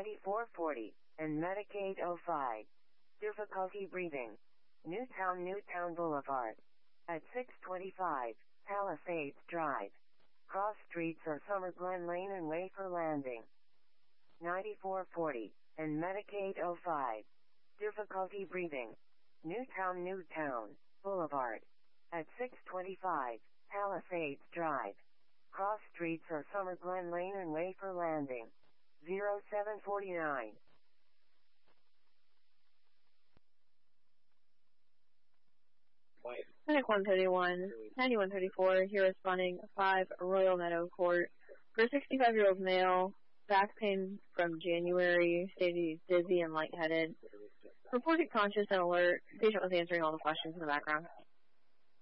9440, and Medicaid 05. Difficulty breathing. Newtown Boulevard. At 625, Palisades Drive. Cross streets are Summer Glen Lane and Wafer Landing. 9440, and Medicaid 05. Difficulty breathing. Newtown Boulevard. At 625, Palisades Drive. Cross streets are Summer Glen Lane and Wafer Landing. 0749. Clinic 131, 9134, here responding 5 Royal Meadow Court. For a 65-year-old male, back pain from January, stated he's dizzy and lightheaded. Reported conscious and alert. Patient was answering all the questions in the background.